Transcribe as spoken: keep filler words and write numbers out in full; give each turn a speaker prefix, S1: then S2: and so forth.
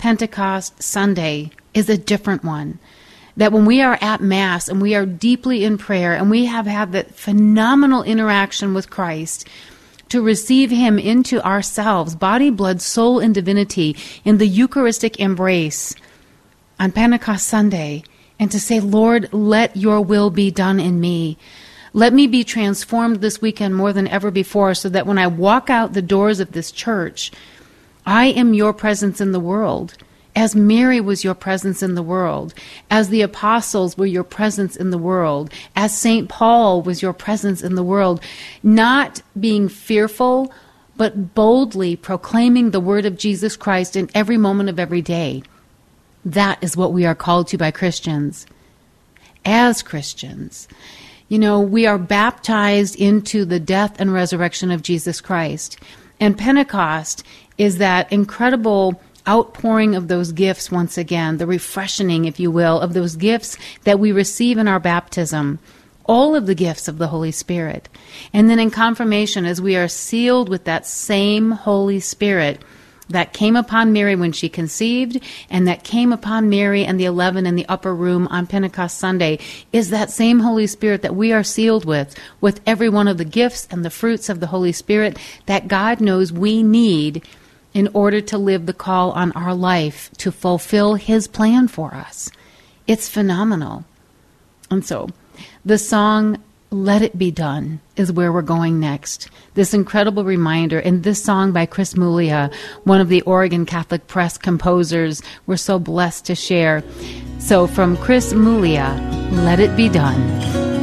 S1: Pentecost Sunday is a different one. That when we are at Mass and we are deeply in prayer and we have had that phenomenal interaction with Christ, to receive him into ourselves, body, blood, soul, and divinity, in the Eucharistic embrace on Pentecost Sunday, and to say, Lord, let your will be done in me. Let me be transformed this weekend more than ever before, so that when I walk out the doors of this church, I am your presence in the world, as Mary was your presence in the world, as the apostles were your presence in the world, as Saint Paul was your presence in the world, not being fearful, but boldly proclaiming the word of Jesus Christ in every moment of every day. That is what we are called to by Christians. As Christians, you know, we are baptized into the death and resurrection of Jesus Christ. And Pentecost is that incredible outpouring of those gifts once again, the refreshing, if you will, of those gifts that we receive in our baptism, all of the gifts of the Holy Spirit. And then in confirmation, as we are sealed with that same Holy Spirit that came upon Mary when she conceived, and that came upon Mary and the eleven in the upper room on Pentecost Sunday, is that same Holy Spirit that we are sealed with, with every one of the gifts and the fruits of the Holy Spirit that God knows we need in order to live the call on our life to fulfill his plan for us. It's phenomenal. And so the song, Let It Be Done, is where we're going next. This incredible reminder, and this song by Chris Muglia, one of the Oregon Catholic Press composers, we're so blessed to share. So from Chris Muglia, Let It Be Done.